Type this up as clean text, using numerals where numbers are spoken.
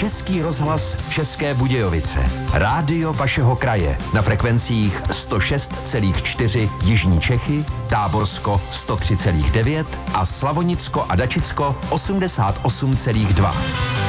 Český rozhlas České Budějovice. Rádio vašeho kraje na frekvencích 106,4 Jižní Čechy, Táborsko 103,9 a Slavonicko a Dačicko 88,2.